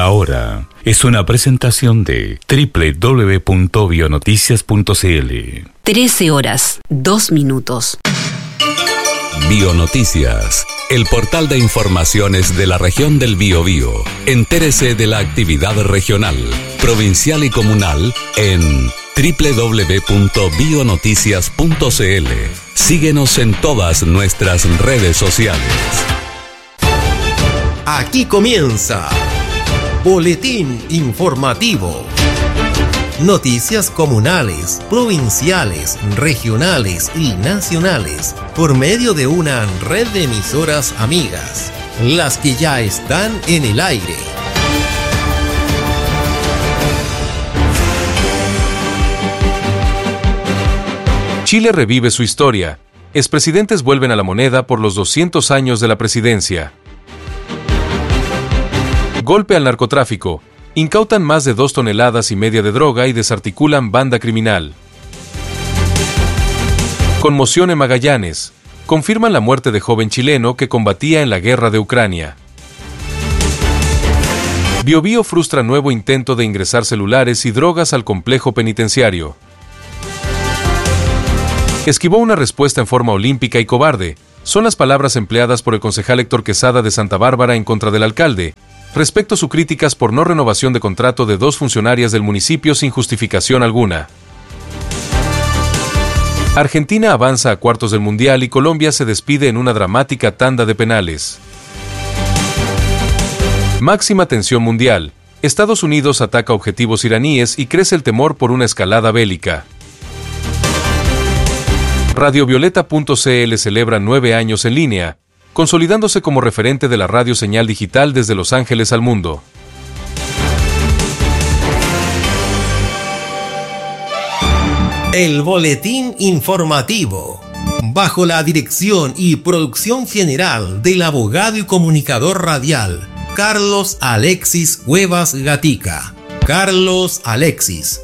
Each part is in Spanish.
La Hora es una presentación de www.bionoticias.cl. 13 horas, 2 minutos. Bionoticias, el portal de informaciones de la región del Biobío. Entérese de la actividad regional, provincial y comunal en www.bionoticias.cl. Síguenos en todas nuestras redes sociales. Aquí comienza Boletín Informativo. Noticias comunales, provinciales, regionales y nacionales por medio de una red de emisoras amigas, las que ya están en el aire. Chile revive su historia. Expresidentes vuelven a la moneda por los 200 años de la presidencia. Golpe al narcotráfico. Incautan más de 2,5 toneladas de droga y desarticulan banda criminal. Conmoción en Magallanes. Confirman la muerte de joven chileno que combatía en la guerra de Ucrania. Biobío frustra nuevo intento de ingresar celulares y drogas al complejo penitenciario. Esquivó una respuesta en forma olímpica y cobarde. Son las palabras empleadas por el concejal Héctor Quesada de Santa Bárbara en contra del alcalde, respecto a sus críticas por no renovación de contrato de 2 funcionarias del municipio sin justificación alguna. Argentina avanza a cuartos del Mundial y Colombia se despide en una dramática tanda de penales. Máxima tensión mundial. Estados Unidos ataca objetivos iraníes y crece el temor por una escalada bélica. Radiovioleta.cl celebra 9 años en línea, consolidándose como referente de la radio señal digital desde Los Ángeles al mundo. El Boletín Informativo, bajo la dirección y producción general del abogado y comunicador radial Carlos Alexis Cuevas Gatica. Carlos Alexis.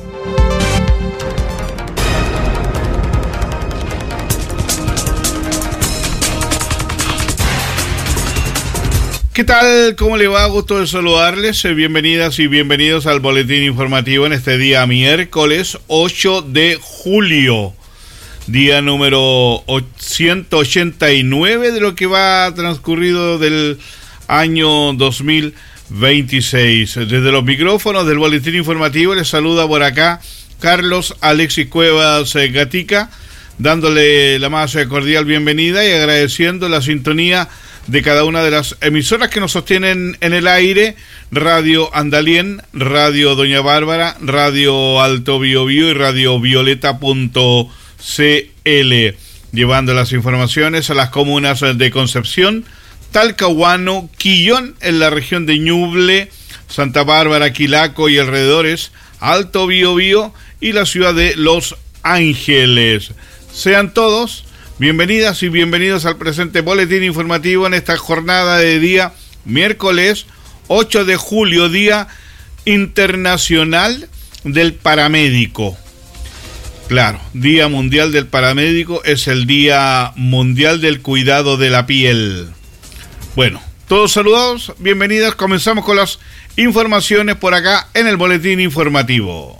¿Qué tal? ¿Cómo le va? Gusto de saludarles. Bienvenidas y bienvenidos al Boletín Informativo en este día miércoles 8 de julio. Día número 189 de lo que va transcurrido del año 2026. Desde los micrófonos del Boletín Informativo les saluda por acá Carlos Alexis Cuevas Gatica, dándole la más cordial bienvenida y agradeciendo la sintonía de cada una de las emisoras que nos sostienen en el aire: Radio Andalien, Radio Doña Bárbara, Radio Alto Biobío y Radio Violeta.cl, llevando las informaciones a las comunas de Concepción, Talcahuano, Quillón en la región de Ñuble, Santa Bárbara, Quilaco y alrededores, Alto Biobío y la ciudad de Los Ángeles. Sean todos bienvenidas y bienvenidos al presente Boletín Informativo en esta jornada de día miércoles 8 de julio, Día Internacional del Paramédico. Claro, Día Mundial del Paramédico es el Día Mundial del Cuidado de la Piel. Bueno, todos saludados, bienvenidas. Comenzamos con las informaciones por acá en el Boletín Informativo.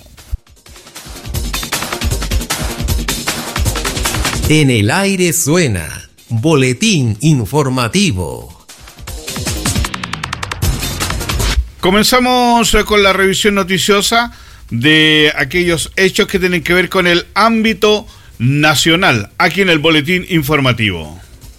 En el aire suena Boletín Informativo. Comenzamos con la revisión noticiosa de aquellos hechos que tienen que ver con el ámbito nacional, aquí en el Boletín Informativo.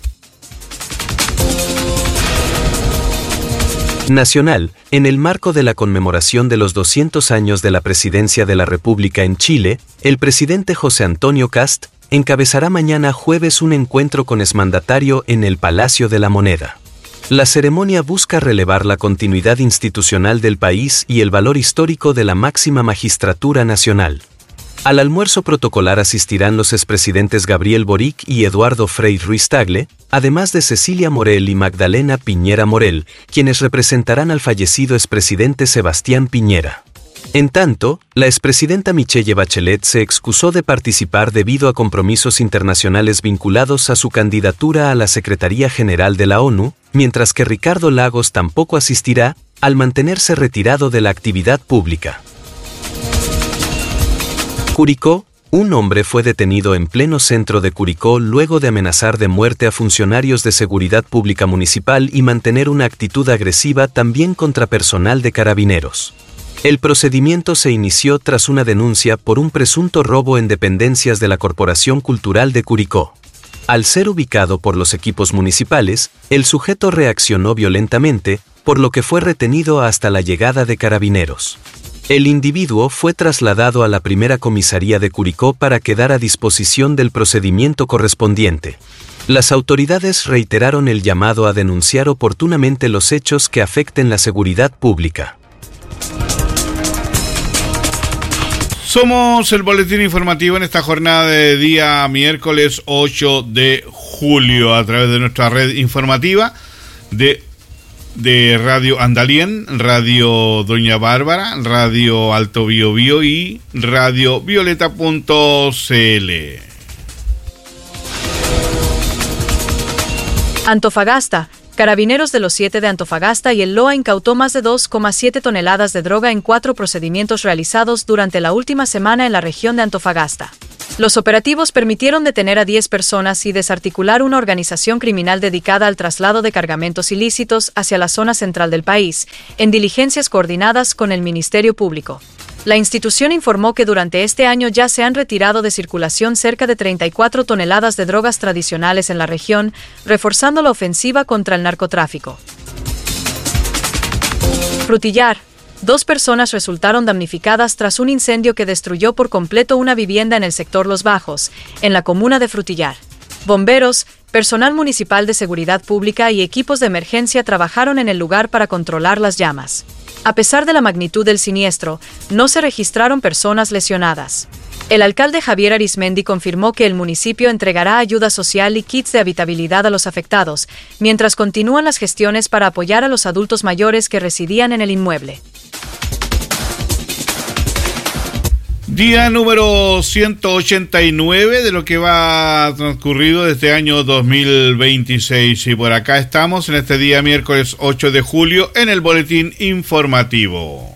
Nacional, en el marco de la conmemoración de los 200 años de la presidencia de la República en Chile, el presidente José Antonio Kast encabezará mañana jueves un encuentro con exmandatario en el Palacio de la Moneda. La ceremonia busca relevar la continuidad institucional del país y el valor histórico de la máxima magistratura nacional. Al almuerzo protocolar asistirán los expresidentes Gabriel Boric y Eduardo Frei Ruiz-Tagle, además de Cecilia Morel y Magdalena Piñera Morel, quienes representarán al fallecido expresidente Sebastián Piñera. En tanto, la expresidenta Michelle Bachelet se excusó de participar debido a compromisos internacionales vinculados a su candidatura a la Secretaría General de la ONU, mientras que Ricardo Lagos tampoco asistirá, al mantenerse retirado de la actividad pública. Curicó. Un hombre fue detenido en pleno centro de Curicó luego de amenazar de muerte a funcionarios de seguridad pública municipal y mantener una actitud agresiva también contra personal de Carabineros. El procedimiento se inició tras una denuncia por un presunto robo en dependencias de la Corporación Cultural de Curicó. Al ser ubicado por los equipos municipales, el sujeto reaccionó violentamente, por lo que fue retenido hasta la llegada de Carabineros. El individuo fue trasladado a la primera comisaría de Curicó para quedar a disposición del procedimiento correspondiente. Las autoridades reiteraron el llamado a denunciar oportunamente los hechos que afecten la seguridad pública. Somos el boletín informativo en esta jornada de día miércoles 8 de julio a través de nuestra red informativa de Radio Andalien, Radio Doña Bárbara, Radio Alto Biobío y Radio Violeta.cl. Antofagasta. Carabineros de los 7 de Antofagasta y el LOA incautó más de 2,7 toneladas de droga en 4 procedimientos realizados durante la última semana en la región de Antofagasta. Los operativos permitieron detener a 10 personas y desarticular una organización criminal dedicada al traslado de cargamentos ilícitos hacia la zona central del país, en diligencias coordinadas con el Ministerio Público. La institución informó que durante este año ya se han retirado de circulación cerca de 34 toneladas de drogas tradicionales en la región, reforzando la ofensiva contra el narcotráfico. Frutillar. 2 personas resultaron damnificadas tras un incendio que destruyó por completo una vivienda en el sector Los Bajos, en la comuna de Frutillar. Bomberos, personal municipal de seguridad pública y equipos de emergencia trabajaron en el lugar para controlar las llamas. A pesar de la magnitud del siniestro, no se registraron personas lesionadas. El alcalde Javier Arismendi confirmó que el municipio entregará ayuda social y kits de habitabilidad a los afectados, mientras continúan las gestiones para apoyar a los adultos mayores que residían en el inmueble. Día número 189 de lo que va transcurrido desde año 2026 y por acá estamos en este día miércoles 8 de julio en el boletín informativo.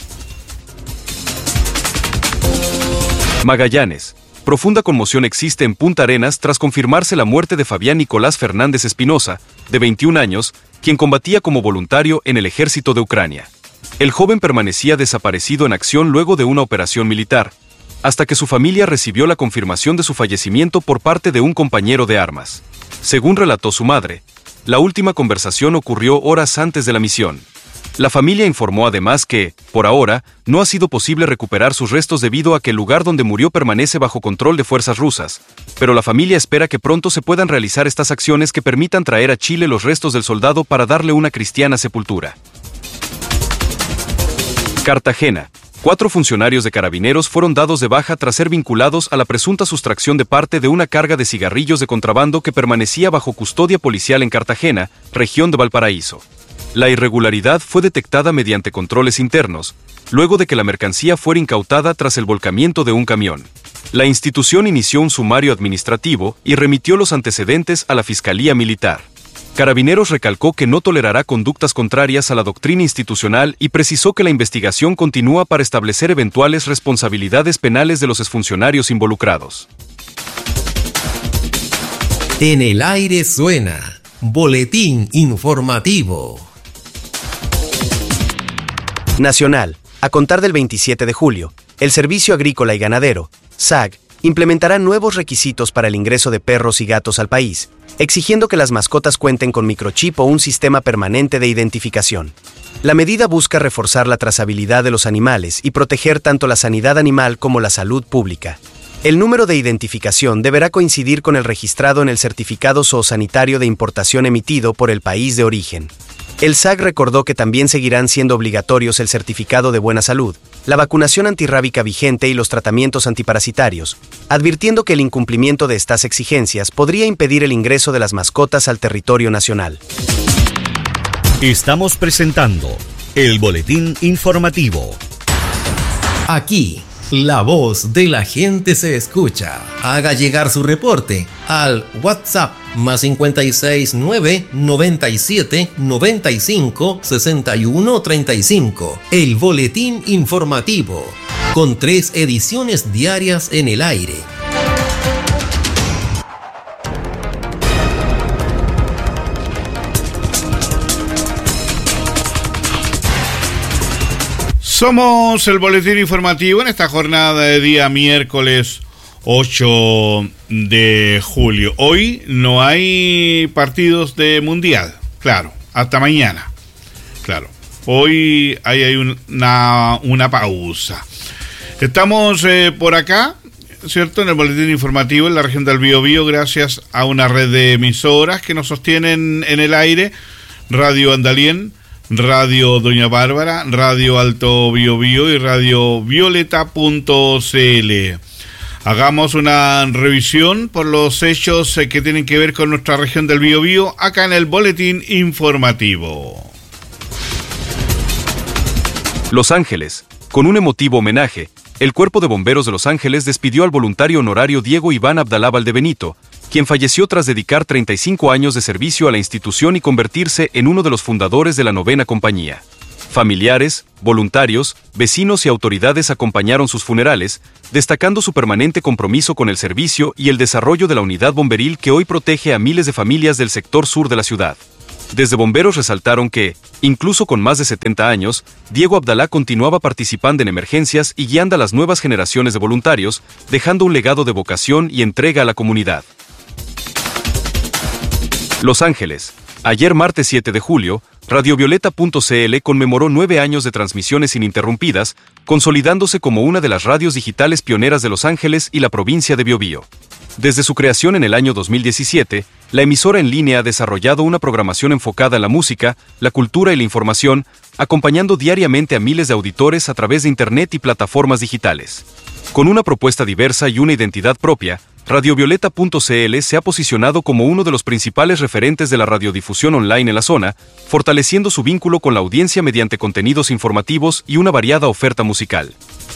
Magallanes. Profunda conmoción existe en Punta Arenas tras confirmarse la muerte de Fabián Nicolás Fernández Espinosa, de 21 años, quien combatía como voluntario en el ejército de Ucrania. El joven permanecía desaparecido en acción luego de una operación militar, hasta que su familia recibió la confirmación de su fallecimiento por parte de un compañero de armas. Según relató su madre, la última conversación ocurrió horas antes de la misión. La familia informó además que, por ahora, no ha sido posible recuperar sus restos debido a que el lugar donde murió permanece bajo control de fuerzas rusas, pero la familia espera que pronto se puedan realizar estas acciones que permitan traer a Chile los restos del soldado para darle una cristiana sepultura. Cartagena. 4 funcionarios de Carabineros fueron dados de baja tras ser vinculados a la presunta sustracción de parte de una carga de cigarrillos de contrabando que permanecía bajo custodia policial en Cartagena, región de Valparaíso. La irregularidad fue detectada mediante controles internos, luego de que la mercancía fuera incautada tras el volcamiento de un camión. La institución inició un sumario administrativo y remitió los antecedentes a la Fiscalía Militar. Carabineros recalcó que no tolerará conductas contrarias a la doctrina institucional y precisó que la investigación continúa para establecer eventuales responsabilidades penales de los exfuncionarios involucrados. En el aire suena Boletín Informativo. Nacional. A contar del 27 de julio, el Servicio Agrícola y Ganadero, SAG, implementará nuevos requisitos para el ingreso de perros y gatos al país, exigiendo que las mascotas cuenten con microchip o un sistema permanente de identificación. La medida busca reforzar la trazabilidad de los animales y proteger tanto la sanidad animal como la salud pública. El número de identificación deberá coincidir con el registrado en el certificado zoosanitario de importación emitido por el país de origen. El SAG recordó que también seguirán siendo obligatorios el certificado de buena salud, la vacunación antirrábica vigente y los tratamientos antiparasitarios, advirtiendo que el incumplimiento de estas exigencias podría impedir el ingreso de las mascotas al territorio nacional. Estamos presentando el boletín informativo. Aquí La voz de la gente se escucha. Haga llegar su reporte al WhatsApp más 56 9 97 95 61 35. El boletín informativo, con 3 ediciones diarias en el aire. Somos el boletín informativo en esta jornada de día miércoles 8 de julio. Hoy no hay partidos de mundial, claro, hasta mañana. Claro, hoy hay una pausa. Estamos por acá, ¿cierto? En el boletín informativo en la región del Biobío, gracias a una red de emisoras que nos sostienen en el aire: Radio Andalién, Radio Doña Bárbara, Radio Alto Biobío y Radio Violeta.cl. Hagamos una revisión por los hechos que tienen que ver con nuestra región del Biobío acá en el boletín informativo. Los Ángeles. Con un emotivo homenaje, el Cuerpo de Bomberos de Los Ángeles despidió al voluntario honorario Diego Iván Abdalá Valdebenito, quien falleció tras dedicar 35 años de servicio a la institución y convertirse en uno de los fundadores de la 9ª compañía. Familiares, voluntarios, vecinos y autoridades acompañaron sus funerales, destacando su permanente compromiso con el servicio y el desarrollo de la unidad bomberil que hoy protege a miles de familias del sector sur de la ciudad. Desde Bomberos resaltaron que, incluso con más de 70 años, Diego Abdalá continuaba participando en emergencias y guiando a las nuevas generaciones de voluntarios, dejando un legado de vocación y entrega a la comunidad. Los Ángeles. Ayer martes 7 de julio, Radiovioleta.cl conmemoró 9 años de transmisiones ininterrumpidas, consolidándose como una de las radios digitales pioneras de Los Ángeles y la provincia de Biobío. Desde su creación en el año 2017, la emisora en línea ha desarrollado una programación enfocada en la música, la cultura y la información, acompañando diariamente a miles de auditores a través de Internet y plataformas digitales. Con una propuesta diversa y una identidad propia, Radiovioleta.cl se ha posicionado como uno de los principales referentes de la radiodifusión online en la zona, fortaleciendo su vínculo con la audiencia mediante contenidos informativos y una variada oferta musical.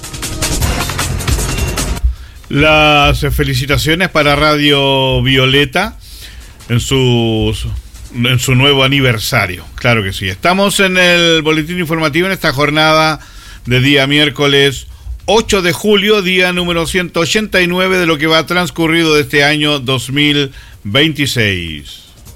Las felicitaciones para Radio Violeta en su nuevo aniversario. Claro que sí. Estamos en el boletín informativo en esta jornada de día miércoles 8 de julio, día número 189 de lo que va transcurrido de este año 2026.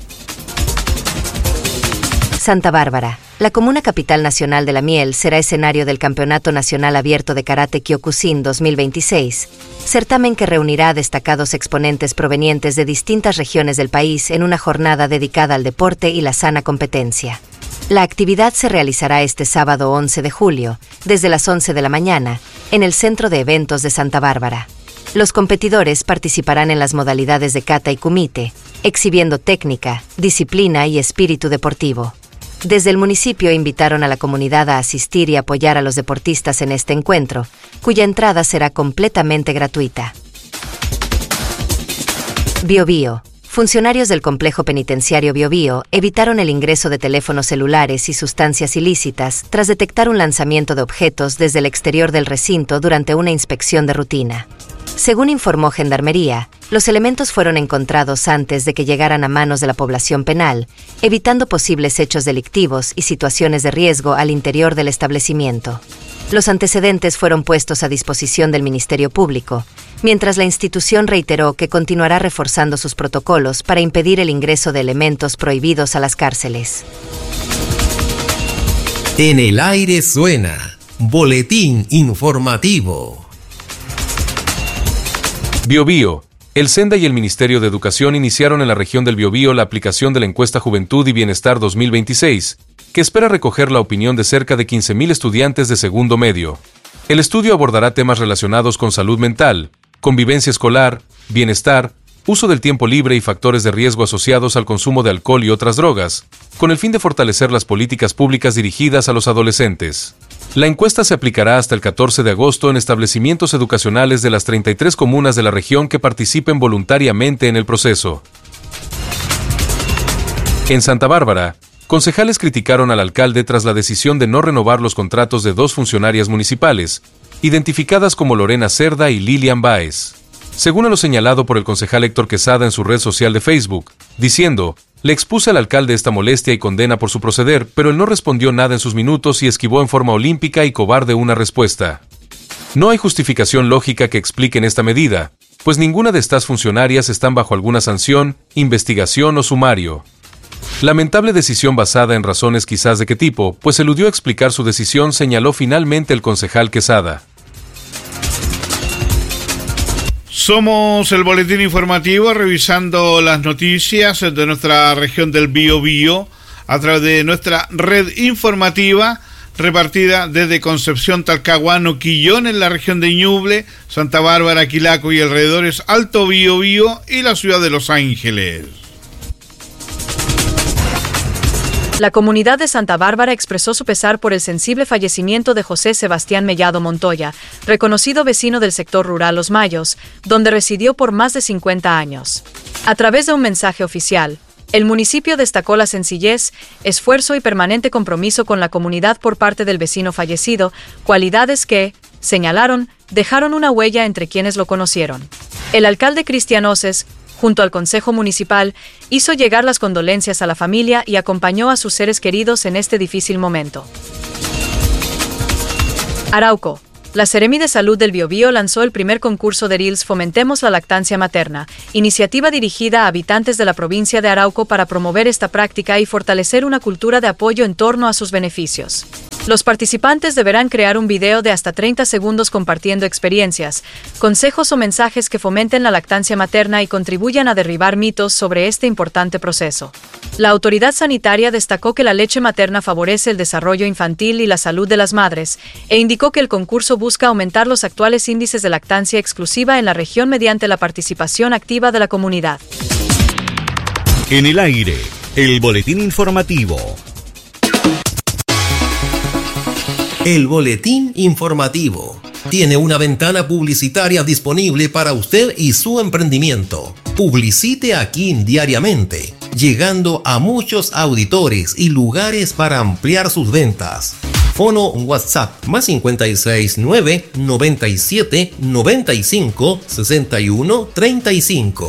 Santa Bárbara. La comuna capital nacional de la miel será escenario del Campeonato Nacional Abierto de Karate Kyokushin 2026, certamen que reunirá a destacados exponentes provenientes de distintas regiones del país en una jornada dedicada al deporte y la sana competencia. La actividad se realizará este sábado 11 de julio, desde las 11 de la mañana, en el Centro de Eventos de Santa Bárbara. Los competidores participarán en las modalidades de kata y kumite, exhibiendo técnica, disciplina y espíritu deportivo. Desde el municipio invitaron a la comunidad a asistir y apoyar a los deportistas en este encuentro, cuya entrada será completamente gratuita. Biobío. Funcionarios del complejo penitenciario Biobío evitaron el ingreso de teléfonos celulares y sustancias ilícitas tras detectar un lanzamiento de objetos desde el exterior del recinto durante una inspección de rutina. Según informó Gendarmería, los elementos fueron encontrados antes de que llegaran a manos de la población penal, evitando posibles hechos delictivos y situaciones de riesgo al interior del establecimiento. Los antecedentes fueron puestos a disposición del Ministerio Público, mientras la institución reiteró que continuará reforzando sus protocolos para impedir el ingreso de elementos prohibidos a las cárceles. En el aire suena Boletín Informativo. Biobío. El SENDA y el Ministerio de Educación iniciaron en la región del Biobío la aplicación de la encuesta Juventud y Bienestar 2026, que espera recoger la opinión de cerca de 15.000 estudiantes de segundo medio. El estudio abordará temas relacionados con salud mental, convivencia escolar, bienestar, uso del tiempo libre y factores de riesgo asociados al consumo de alcohol y otras drogas, con el fin de fortalecer las políticas públicas dirigidas a los adolescentes. La encuesta se aplicará hasta el 14 de agosto en establecimientos educacionales de las 33 comunas de la región que participen voluntariamente en el proceso. En Santa Bárbara, concejales criticaron al alcalde tras la decisión de no renovar los contratos de 2 funcionarias municipales identificadas como Lorena Cerda y Lilian Báez. Según lo señalado por el concejal Héctor Quesada en su red social de Facebook, diciendo: le expuse al alcalde esta molestia y condena por su proceder, pero él no respondió nada en sus minutos y esquivó en forma olímpica y cobarde una respuesta. No hay justificación lógica que explique esta medida, pues ninguna de estas funcionarias están bajo alguna sanción, investigación o sumario. Lamentable decisión basada en razones quizás de qué tipo, pues eludió explicar su decisión, señaló finalmente el concejal Quesada. Somos el boletín informativo, revisando las noticias de nuestra región del Biobío a través de nuestra red informativa repartida desde Concepción, Talcahuano, Quillón en la región de Ñuble, Santa Bárbara, Quilaco y alrededores, Alto Biobío y la ciudad de Los Ángeles. La comunidad de Santa Bárbara expresó su pesar por el sensible fallecimiento de José Sebastián Mellado Montoya, reconocido vecino del sector rural Los Mayos, donde residió por más de 50 años. A través de un mensaje oficial, el municipio destacó la sencillez, esfuerzo y permanente compromiso con la comunidad por parte del vecino fallecido, cualidades que, señalaron, dejaron una huella entre quienes lo conocieron. El alcalde Cristian Oces, junto al Consejo Municipal, hizo llegar las condolencias a la familia y acompañó a sus seres queridos en este difícil momento. Arauco. La Seremi de Salud del Biobío lanzó el primer concurso de Reels Fomentemos la Lactancia Materna, iniciativa dirigida a habitantes de la provincia de Arauco para promover esta práctica y fortalecer una cultura de apoyo en torno a sus beneficios. Los participantes deberán crear un video de hasta 30 segundos compartiendo experiencias, consejos o mensajes que fomenten la lactancia materna y contribuyan a derribar mitos sobre este importante proceso. La autoridad sanitaria destacó que la leche materna favorece el desarrollo infantil y la salud de las madres, e indicó que el concurso busca aumentar los actuales índices de lactancia exclusiva en la región mediante la participación activa de la comunidad. En el aire, el boletín informativo. El boletín informativo tiene una ventana publicitaria disponible para usted y su emprendimiento. Publicite aquí diariamente, llegando a muchos auditores y lugares para ampliar sus ventas. Fono WhatsApp más 56 9 97 95 61 35.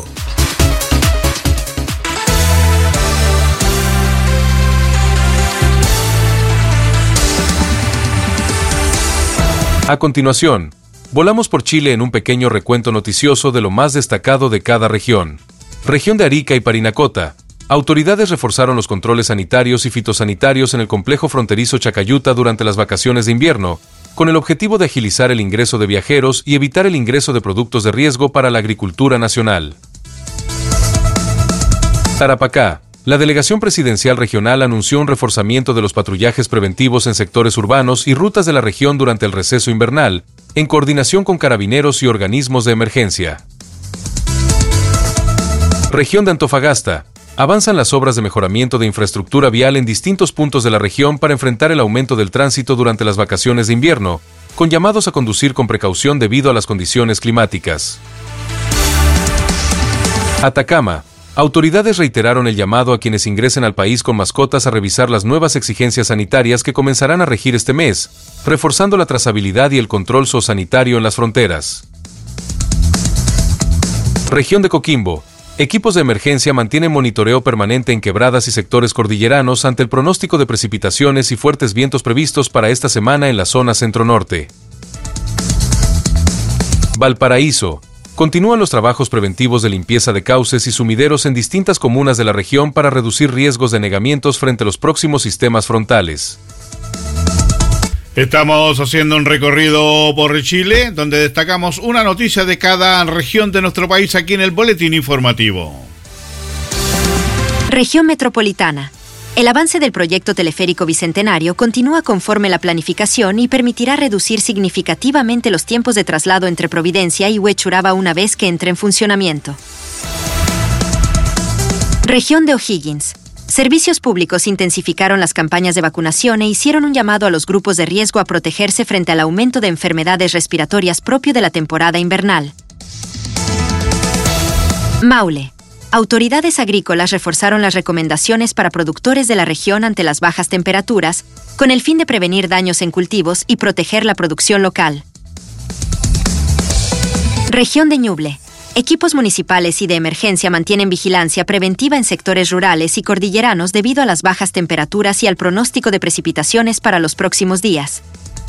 A continuación, volamos por Chile en un pequeño recuento noticioso de lo más destacado de cada región. Región de Arica y Parinacota. Autoridades reforzaron los controles sanitarios y fitosanitarios en el complejo fronterizo Chacayuta durante las vacaciones de invierno, con el objetivo de agilizar el ingreso de viajeros y evitar el ingreso de productos de riesgo para la agricultura nacional. Tarapacá. La Delegación Presidencial Regional anunció un reforzamiento de los patrullajes preventivos en sectores urbanos y rutas de la región durante el receso invernal, en coordinación con carabineros y organismos de emergencia. Región de Antofagasta. Avanzan las obras de mejoramiento de infraestructura vial en distintos puntos de la región para enfrentar el aumento del tránsito durante las vacaciones de invierno, con llamados a conducir con precaución debido a las condiciones climáticas. Atacama. Autoridades reiteraron el llamado a quienes ingresen al país con mascotas a revisar las nuevas exigencias sanitarias que comenzarán a regir este mes, reforzando la trazabilidad y el control zoosanitario en las fronteras. Región de Coquimbo. Equipos de emergencia mantienen monitoreo permanente en quebradas y sectores cordilleranos ante el pronóstico de precipitaciones y fuertes vientos previstos para esta semana en la zona centro-norte. Valparaíso. Continúan los trabajos preventivos de limpieza de cauces y sumideros en distintas comunas de la región para reducir riesgos de anegamientos frente a los próximos sistemas frontales. Estamos haciendo un recorrido por Chile, donde destacamos una noticia de cada región de nuestro país aquí en el boletín informativo. Región metropolitana. El avance del proyecto teleférico bicentenario continúa conforme la planificación y permitirá reducir significativamente los tiempos de traslado entre Providencia y Huechuraba una vez que entre en funcionamiento. Región de O'Higgins. Servicios públicos intensificaron las campañas de vacunación e hicieron un llamado a los grupos de riesgo a protegerse frente al aumento de enfermedades respiratorias propio de la temporada invernal. Maule. Autoridades agrícolas reforzaron las recomendaciones para productores de la región ante las bajas temperaturas, con el fin de prevenir daños en cultivos y proteger la producción local. Región de Ñuble. Equipos municipales y de emergencia mantienen vigilancia preventiva en sectores rurales y cordilleranos debido a las bajas temperaturas y al pronóstico de precipitaciones para los próximos días.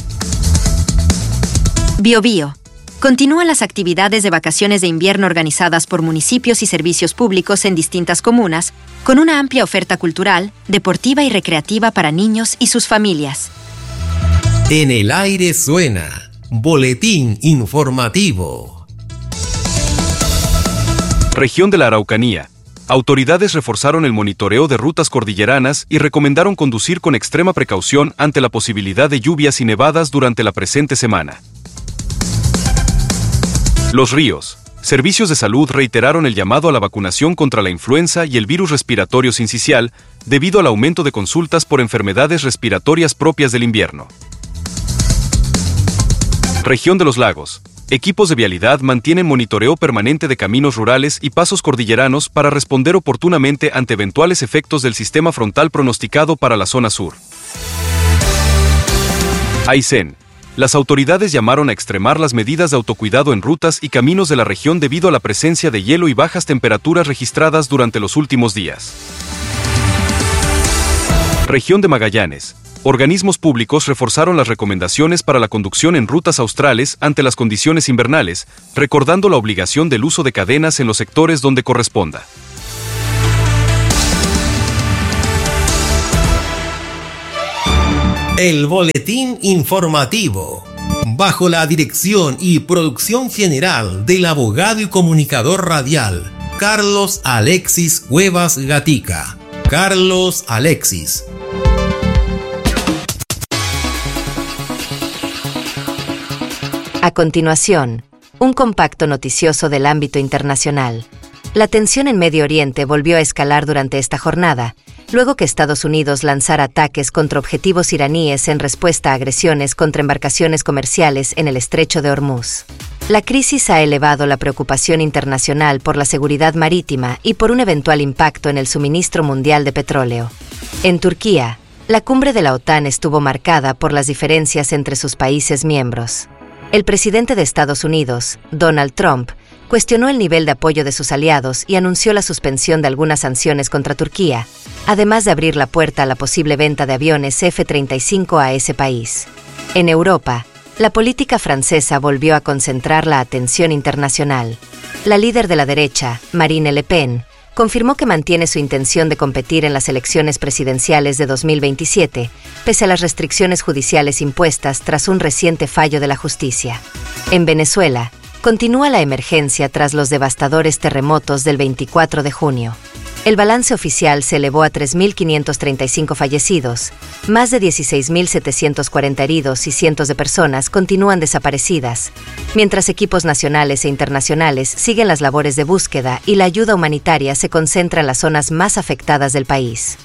Biobío. Continúan las actividades de vacaciones de invierno organizadas por municipios y servicios públicos en distintas comunas, con una amplia oferta cultural, deportiva y recreativa para niños y sus familias. En el aire suena Boletín Informativo. Región de la Araucanía. Autoridades reforzaron el monitoreo de rutas cordilleranas y recomendaron conducir con extrema precaución ante la posibilidad de lluvias y nevadas durante la presente semana. Los Ríos. Servicios de salud reiteraron el llamado a la vacunación contra la influenza y el virus respiratorio sincicial debido al aumento de consultas por enfermedades respiratorias propias del invierno. Región de los Lagos. Equipos de vialidad mantienen monitoreo permanente de caminos rurales y pasos cordilleranos para responder oportunamente ante eventuales efectos del sistema frontal pronosticado para la zona sur. Aysén. Las autoridades llamaron a extremar las medidas de autocuidado en rutas y caminos de la región debido a la presencia de hielo y bajas temperaturas registradas durante los últimos días. Región de Magallanes. Organismos públicos reforzaron las recomendaciones para la conducción en rutas australes ante las condiciones invernales, recordando la obligación del uso de cadenas en los sectores donde corresponda. El Boletín Informativo, bajo la dirección y producción general del abogado y comunicador radial Carlos Alexis Cuevas Gatica. Carlos Alexis. A continuación, un compacto noticioso del ámbito internacional. La tensión en Medio Oriente volvió a escalar durante esta jornada, luego que Estados Unidos lanzara ataques contra objetivos iraníes en respuesta a agresiones contra embarcaciones comerciales en el estrecho de Hormuz. La crisis ha elevado la preocupación internacional por la seguridad marítima y por un eventual impacto en el suministro mundial de petróleo. En Turquía, la cumbre de la OTAN estuvo marcada por las diferencias entre sus países miembros. El presidente de Estados Unidos, Donald Trump, cuestionó el nivel de apoyo de sus aliados y anunció la suspensión de algunas sanciones contra Turquía, además de abrir la puerta a la posible venta de aviones F-35 a ese país. En Europa, la política francesa volvió a concentrar la atención internacional. La líder de la derecha, Marine Le Pen, confirmó que mantiene su intención de competir en las elecciones presidenciales de 2027, pese a las restricciones judiciales impuestas tras un reciente fallo de la justicia. En Venezuela, continúa la emergencia tras los devastadores terremotos del 24 de junio. El balance oficial se elevó a 3.535 fallecidos, más de 16.740 heridos y cientos de personas continúan desaparecidas, mientras equipos nacionales e internacionales siguen las labores de búsqueda y la ayuda humanitaria se concentra en las zonas más afectadas del país.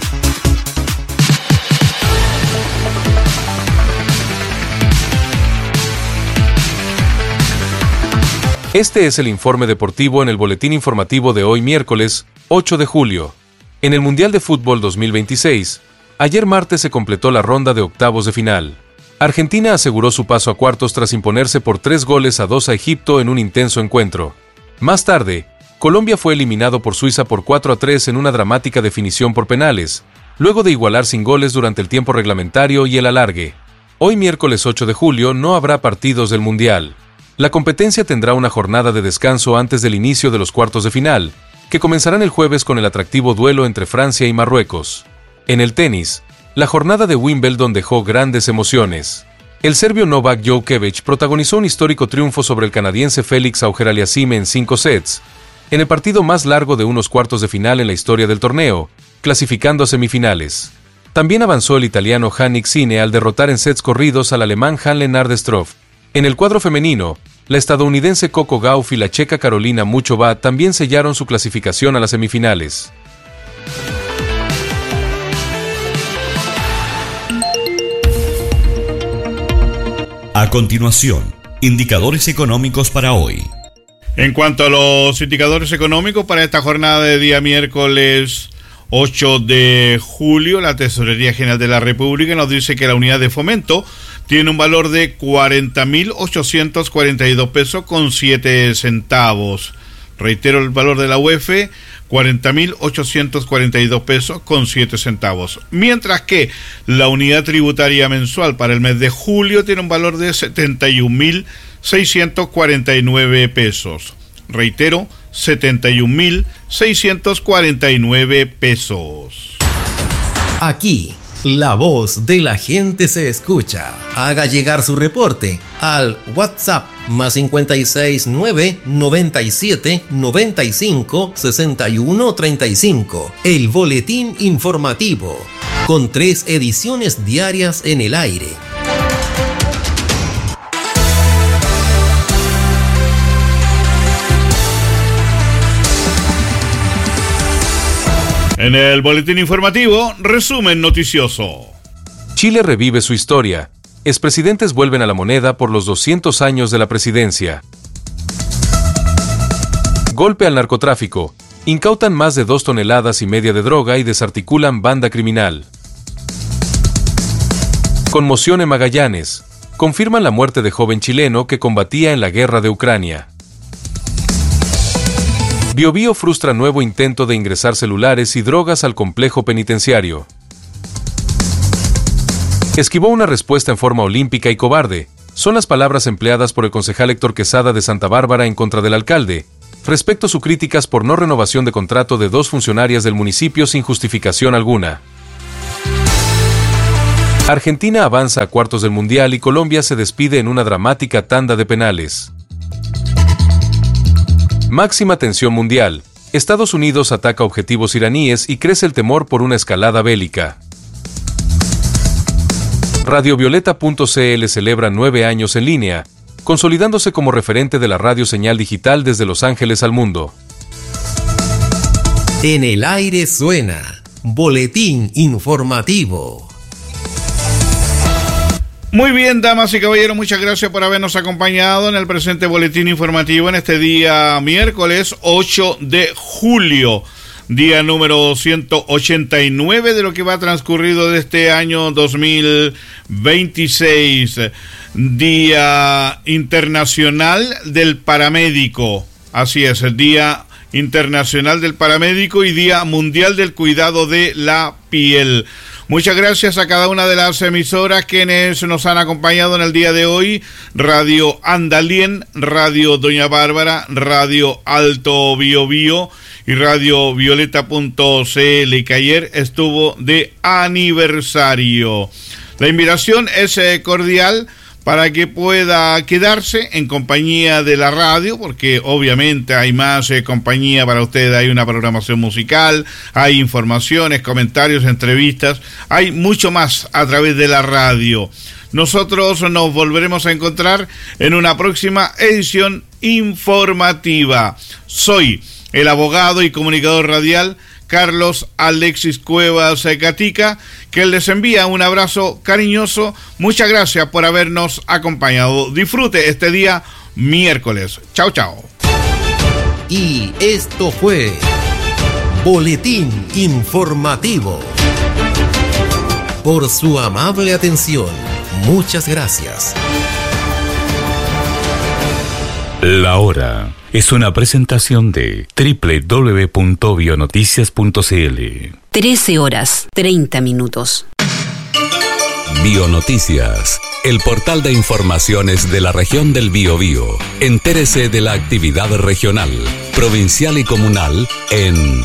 Este es el informe deportivo en el boletín informativo de hoy miércoles, 8 de julio. En el Mundial de Fútbol 2026, ayer martes se completó la ronda de octavos de final. Argentina aseguró su paso a cuartos tras imponerse por 3-2 a Egipto en un intenso encuentro. Más tarde, Colombia fue eliminado por Suiza por 4-3 en una dramática definición por penales, luego de igualar sin goles durante el tiempo reglamentario y el alargue. Hoy miércoles 8 de julio no habrá partidos del Mundial. La competencia tendrá una jornada de descanso antes del inicio de los cuartos de final, que comenzarán el jueves con el atractivo duelo entre Francia y Marruecos. En el tenis, la jornada de Wimbledon dejó grandes emociones. El serbio Novak Djokovic protagonizó un histórico triunfo sobre el canadiense Félix Auger-Aliassime en 5 sets, en el partido más largo de unos cuartos de final en la historia del torneo, clasificando a semifinales. También avanzó el italiano Jannik Sinner al derrotar en sets corridos al alemán Jan-Lennard Struff. En el cuadro femenino, la estadounidense Coco Gauff y la checa Karolina Muchova también sellaron su clasificación a las semifinales. A continuación, indicadores económicos para hoy. En cuanto a los indicadores económicos para esta jornada de día miércoles 8 de julio, la Tesorería General de la República nos dice que la unidad de fomento tiene un valor de 40.842 pesos con 7 centavos. Reitero el valor de la UF, 40.842 pesos con 7 centavos. Mientras que la unidad tributaria mensual para el mes de julio tiene un valor de 71.649 pesos. Reitero, 71.649 pesos. Aquí, la voz de la gente se escucha. Haga llegar su reporte al WhatsApp más 569 97 95 61 35. El boletín informativo, con 3 ediciones diarias en el aire. En el boletín informativo, resumen noticioso. Chile revive su historia. Expresidentes vuelven a la moneda por los 200 años de la presidencia. Golpe al narcotráfico. Incautan más de 2,5 toneladas de droga y desarticulan banda criminal. Conmoción en Magallanes. Confirman la muerte de joven chileno que combatía en la guerra de Ucrania. Biobío frustra nuevo intento de ingresar celulares y drogas al complejo penitenciario. Esquivó una respuesta en forma olímpica y cobarde. Son las palabras empleadas por el concejal Héctor Quesada de Santa Bárbara en contra del alcalde, respecto a sus críticas por no renovación de contrato de 2 funcionarias del municipio sin justificación alguna. Argentina avanza a cuartos del Mundial y Colombia se despide en una dramática tanda de penales. Máxima tensión mundial. Estados Unidos ataca objetivos iraníes y crece el temor por una escalada bélica. Radiovioleta.cl celebra 9 años en línea, consolidándose como referente de la radio señal digital desde Los Ángeles al mundo. En el aire suena Boletín Informativo. Muy bien, damas y caballeros, muchas gracias por habernos acompañado en el presente boletín informativo en este día miércoles 8 de julio, día número 189 de lo que va transcurrido de este año 2026, Día Internacional del Paramédico. Así es, el Día Internacional del Paramédico y Día Mundial del Cuidado de la Piel. Muchas gracias a cada una de las emisoras quienes nos han acompañado en el día de hoy. Radio Andalien, Radio Doña Bárbara, Radio Alto Biobío y Radio Violeta.cl, que ayer estuvo de aniversario. La invitación es cordial para que pueda quedarse en compañía de la radio, porque obviamente hay más compañía para usted, hay una programación musical, hay informaciones, comentarios, entrevistas, hay mucho más a través de la radio. Nosotros nos volveremos a encontrar en una próxima edición informativa. Soy el abogado y comunicador radial Carlos Alexis Cuevas Gatica, que les envía un abrazo cariñoso. Muchas gracias por habernos acompañado. Disfrute este día miércoles. Chao, chao. Y esto fue Boletín Informativo. Por su amable atención, muchas gracias. La hora es una presentación de www.bionoticias.cl. 13 horas, 30 minutos. Bionoticias, el portal de informaciones de la región del Biobío. Entérese de la actividad regional, provincial y comunal en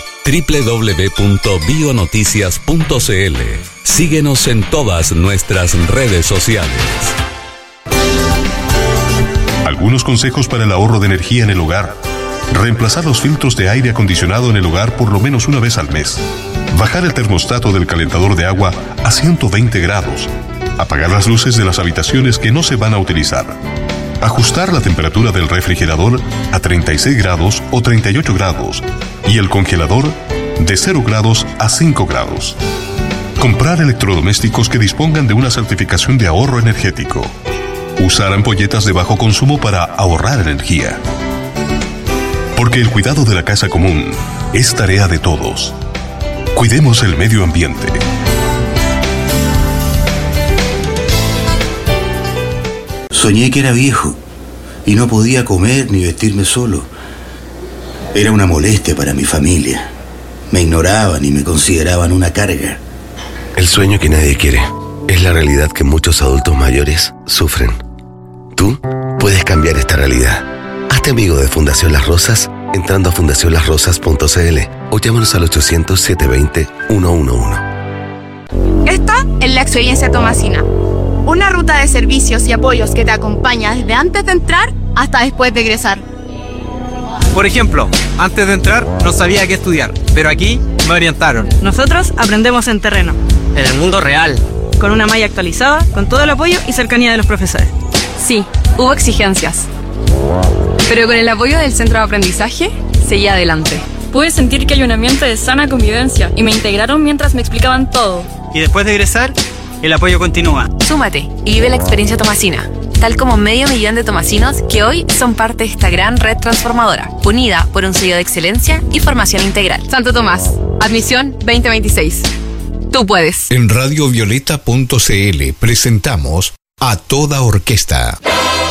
www.bionoticias.cl. Síguenos en todas nuestras redes sociales. Algunos consejos para el ahorro de energía en el hogar. Reemplazar los filtros de aire acondicionado en el hogar por lo menos una vez al mes. Bajar el termostato del calentador de agua a 120 grados. Apagar las luces de las habitaciones que no se van a utilizar. Ajustar la temperatura del refrigerador a 36 grados o 38 grados y el congelador de 0 grados a 5 grados. Comprar electrodomésticos que dispongan de una certificación de ahorro energético. Usar ampolletas de bajo consumo para ahorrar energía. Porque el cuidado de la casa común es tarea de todos. Cuidemos el medio ambiente. Soñé que era viejo y no podía comer ni vestirme solo. Era una molestia para mi familia. Me ignoraban y me consideraban una carga. El sueño que nadie quiere es la realidad que muchos adultos mayores sufren. Tú puedes cambiar esta realidad. Hazte amigo de Fundación Las Rosas entrando a fundacionlasrosas.cl o llámanos al 800-720-111. Esta es la experiencia Tomasina. Una ruta de servicios y apoyos que te acompaña desde antes de entrar hasta después de egresar. Por ejemplo, antes de entrar no sabía qué estudiar, pero aquí me orientaron. Nosotros aprendemos en terreno. En el mundo real. Con una malla actualizada, con todo el apoyo y cercanía de los profesores. Sí, hubo exigencias. Pero con el apoyo del centro de aprendizaje, seguí adelante. Pude sentir que hay un ambiente de sana convivencia y me integraron mientras me explicaban todo. Y después de egresar, el apoyo continúa. Súmate y vive la experiencia Tomasina, tal como 500.000 de tomasinos que hoy son parte de esta gran red transformadora, unida por un sello de excelencia y formación integral. Santo Tomás, admisión 2026. Tú puedes. En radiovioleta.cl presentamos A Toda Orquesta.